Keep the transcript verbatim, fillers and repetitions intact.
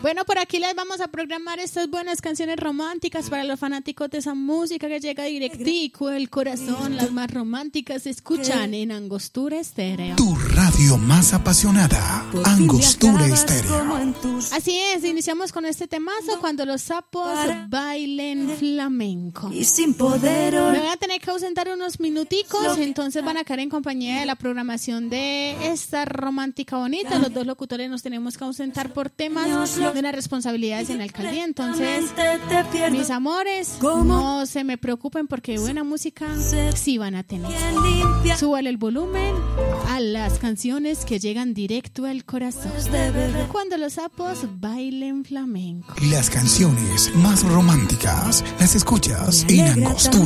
Bueno, por aquí les vamos a programar estas buenas canciones románticas para los fanáticos de esa música que llega directico del corazón. Las más románticas se escuchan en Angostura Estéreo. Tu radio más apasionada, Angostura Estéreo. Así es, iniciamos con este temazo, Cuando los sapos bailen flamenco. Y sin poder. Me voy a tener que ausentar unos minuticos, entonces van a quedar en compañía de la programación de esta romántica bonita. Los dos locutores nos tenemos que ausentar por temas de las responsabilidades en la alcaldía. Entonces, mis amores, no se me preocupen porque buena música sí van a tener. Súbale el volumen a las canciones que llegan directo al corazón. Cuando los sapos bailen flamenco. Las canciones más románticas las escuchas en Angostura